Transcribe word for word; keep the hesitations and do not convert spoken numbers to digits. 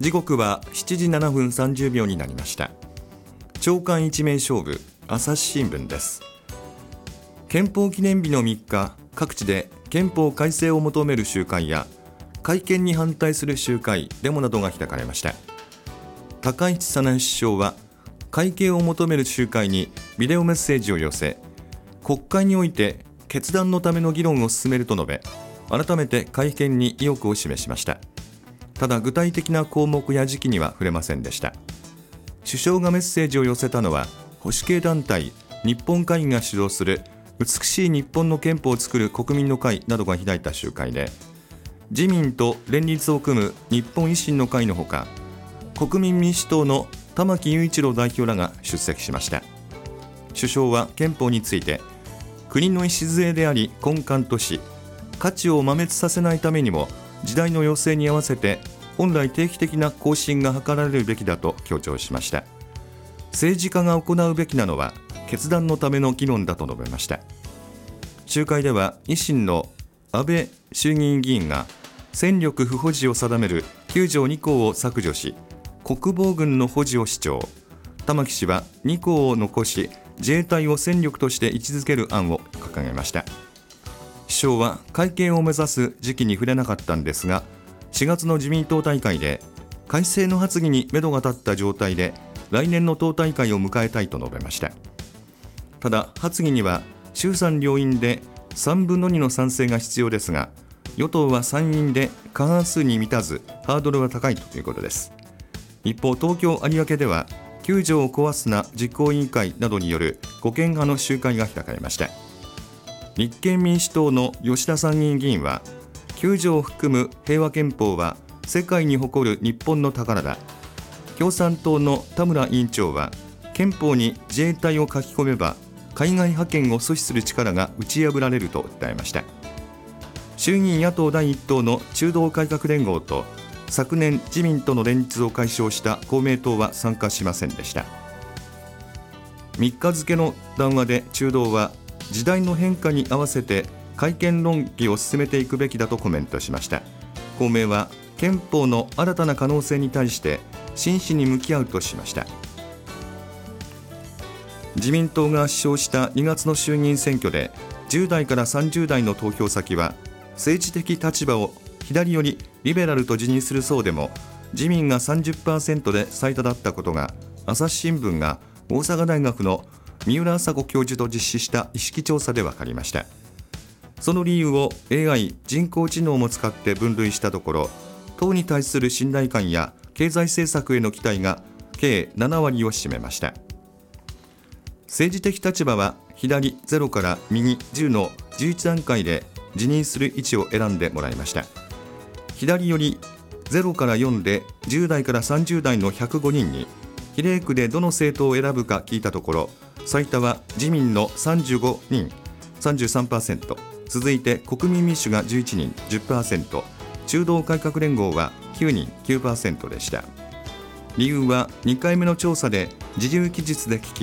時刻はしちじななふんさんじゅうびょうになりました。朝刊一面勝負、朝日新聞です。憲法記念日のみっか、各地で憲法改正を求める集会や改憲に反対する集会、デモなどが開かれました。高市早苗首相は改憲を求める集会にビデオメッセージを寄せ、国会において決断のための議論を進めると述べ、改めて改憲に意欲を示しました。ただ具体的な項目や時期には触れませんでした。首相がメッセージを寄せたのは、保守系団体日本会議が主導する美しい日本の憲法を作る国民の会などが開いた集会で、自民と連立を組む日本維新の会のほか、国民民主党の玉木雄一郎代表らが出席しました。首相は憲法について、国の礎であり根幹とし、価値を摩滅させないためにも時代の要請に合わせて本来定期的な更新が図られるべきだと強調しました。政治家が行うべきなのは決断のための議論だと述べました。集会では維新の安倍衆議院議員が戦力不保持を定めるきゅうじょうにこうを削除し、国防軍の保持を主張。玉木氏はにこうを残し、自衛隊を戦力として位置づける案を掲げました。首相は改憲を目指す時期に触れなかったんですが、しがつの自民党大会で改正の発議に目処が立った状態で来年の党大会を迎えたいと述べました。ただ発議には衆参両院でさんぶんのにの賛成が必要ですが、与党は参院で過半数に満たずハードルが高いということです。一方、東京有明ではきゅうじょうを壊すな実行委員会などによる護憲派の集会が開かれました。立憲民主党の吉田参議院議員は、きゅうじょうを含む平和憲法は世界に誇る日本の宝だ。共産党の田村委員長は、憲法に自衛隊を書き込めば海外派遣を阻止する力が打ち破られると訴えました。衆議院野党だいいっ党の中道改革連合と昨年自民との連立を解消した公明党は参加しませんでした。みっか付の談話で中道は、時代の変化に合わせて改憲論議を進めていくべきだとコメントしました。公明は憲法の新たな可能性に対して真摯に向き合うとしました。自民党が主勝したにがつの衆議院選挙で、じゅうだいからさんじゅうだいの投票先は政治的立場を左寄りリベラルと自認する層でも自民が さんじゅっパーセント で最多だったことが、朝日新聞が大阪大学の三浦麻子教授と実施した意識調査で分かりました。その理由を エーアイ 人工知能も使って分類したところ、党に対する信頼感や経済政策への期待が計ななわりを占めました。政治的立場は左ゼロから右じゅうのじゅういちだんかいで辞任する位置を選んでもらいました。左よりゼロからよんでじゅうだいからさんじゅうだいのひゃくごにんに比例区でどの政党を選ぶか聞いたところ、最多は自民のさんじゅうごにん さんじゅうさんパーセント、 続いて国民民主がじゅういちにん じゅっパーセント、 中道改革連合はきゅうにん きゅうパーセント でした。理由はにかいめの調査で自由記述で聞き、